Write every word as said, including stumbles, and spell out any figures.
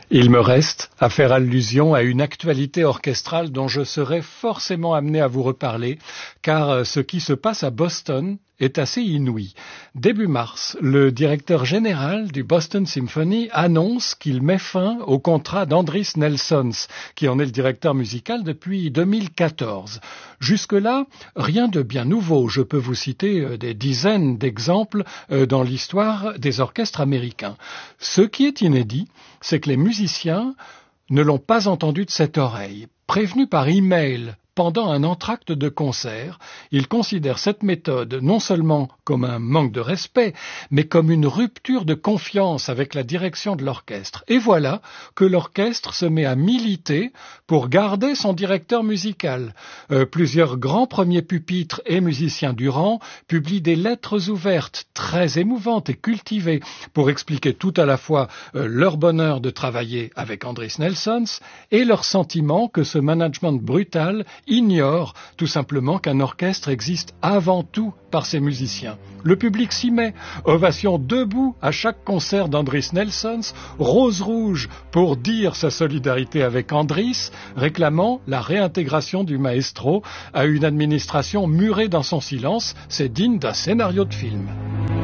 Il me reste à faire allusion à une actualité orchestrale dont je serai forcément amené à vous reparler, car ce qui se passe à Boston est assez inouï. Début mars, le directeur général du Boston Symphony annonce qu'il met fin au contrat d'Andris Nelsons, qui en est le directeur musical depuis deux mille quatorze. Jusque-là, rien de bien nouveau. Je peux vous citer des dizaines d'exemples dans l'histoire des orchestres américains. Ce qui est inédit, c'est que les musiciens ne l'ont pas entendu de cette oreille. Prévenus par email pendant un entracte de concert, ils considèrent cette méthode non seulement comme un manque de respect, mais comme une rupture de confiance avec la direction de l'orchestre. Et voilà que l'orchestre se met à militer pour garder son directeur musical. Euh, plusieurs grands premiers pupitres et musiciens du rang publient des lettres ouvertes, très émouvantes et cultivées, pour expliquer tout à la fois euh, leur bonheur de travailler avec Andris Nelsons et leur sentiment que ce management brutal ignore tout simplement qu'un orchestre existe avant tout par ses musiciens. Le public s'y met, ovation debout à chaque concert d'Andris Nelsons, rose rouge pour dire sa solidarité avec Andris, réclamant la réintégration du maestro à une administration murée dans son silence. C'est digne d'un scénario de film.